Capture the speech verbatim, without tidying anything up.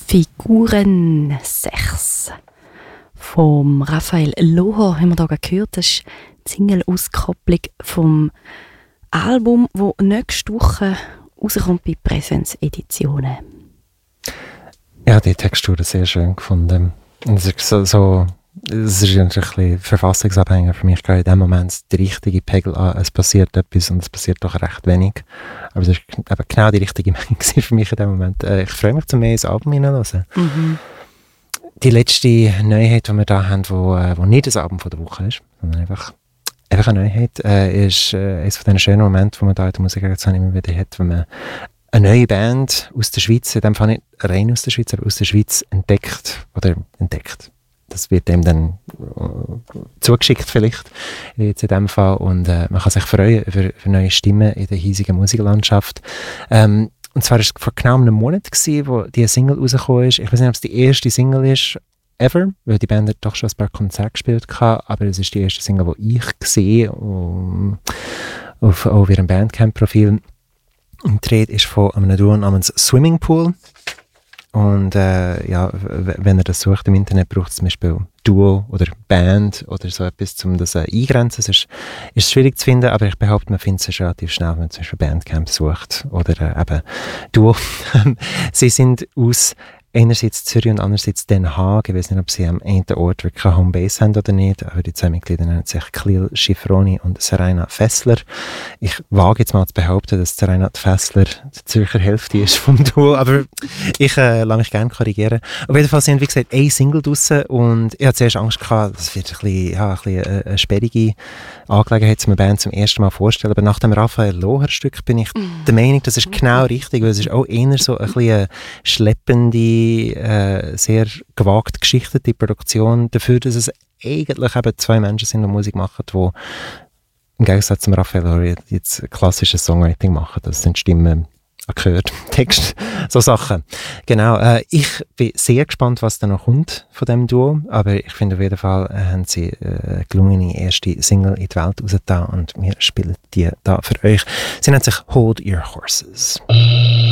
Figuren sechs vom Raphael Loher haben wir hier gehört. Das ist die Single-Auskopplung vom Album, das nächste Woche rauskommt bei Präsenz-Editionen. Ich habe die Textur sehr schön gefunden. Es ist so, so es ist ein bisschen verfassungsabhängig für mich, gerade in dem Moment der richtige Pegel an, es passiert etwas und es passiert doch recht wenig. Aber es war eben genau die richtige Menge für mich in dem Moment. Äh, ich freue mich, zum mehr ins Album hineinzuhören. Mhm. Die letzte Neuheit, die wir da haben, wo, äh, wo nicht das Album von der Woche ist, sondern einfach, einfach eine Neuheit, äh, ist äh, eines von den schönen Momenten, die man da in der Musikredaktion immer wieder hat, wenn man eine neue Band aus der Schweiz, in dem Fall nicht rein aus der Schweiz, aber aus der Schweiz entdeckt oder entdeckt. Das wird dem dann äh, zugeschickt vielleicht, jetzt in dem Fall. Und äh, man kann sich freuen über, über neue Stimmen in der hiesigen Musiklandschaft. Ähm, und zwar war es vor genau einem Monat, gewesen, wo die Single rausgekommen ist. Ich weiß nicht, ob es die erste Single ist, ever, weil die Band hat doch schon ein paar Konzerte gespielt hatte, aber es ist die erste Single, die ich sehe, um, auf, auf ihrem Bandcamp-Profil. Und die Rede ist von einem Duo namens Swimming Pool. Und äh, ja, w- wenn ihr das sucht im Internet, braucht es zum Beispiel Duo oder Band oder so etwas, um das äh, eingrenzen. Es ist, ist schwierig zu finden, aber ich behaupte, man findet es relativ schnell, wenn man zum Beispiel Bandcamp sucht oder äh, eben Duo. Sie sind aus einerseits Zürich und andererseits Den Haag. Ich weiß nicht, ob sie am einen Ort wirklich eine Homebase haben oder nicht, aber die zwei Mitglieder nennen sich Khalil Schifroni und Serena Fessler. Ich wage jetzt mal zu behaupten, dass Serena Fessler die Zürcher Hälfte ist vom Duo, aber ich äh, lasse mich gerne korrigieren. Auf jeden Fall sind, wie gesagt, eine Single draussen und ich hatte zuerst Angst gehabt, das wird ein bisschen, ja, ein bisschen eine, eine sperrige Angelegenheit, um eine Band zum ersten Mal vorstellen, aber nach dem Raphael Loher-Stück bin ich mm. der Meinung, das ist genau richtig, weil es ist auch eher so ein bisschen eine schleppende, Äh, sehr gewagt geschichtete Produktion dafür, dass es eigentlich eben zwei Menschen sind, die Musik machen, die im Gegensatz zum Raphael Loher jetzt klassisches Songwriting machen. Das sind Stimmen, gehört, Text, so Sachen. Genau, äh, ich bin sehr gespannt, was da noch kommt von dem Duo, aber ich finde auf jeden Fall äh, haben sie äh, eine gelungene erste Single in die Welt rausgetan und wir spielen die da für euch. Sie nennt sich Hold Your Horses.